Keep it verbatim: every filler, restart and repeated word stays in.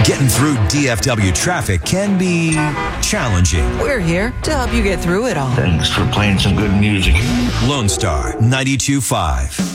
Getting through D F W traffic can be challenging. We're here to help you get through it all. Thanks for playing some good music. Lone Star ninety-two point five.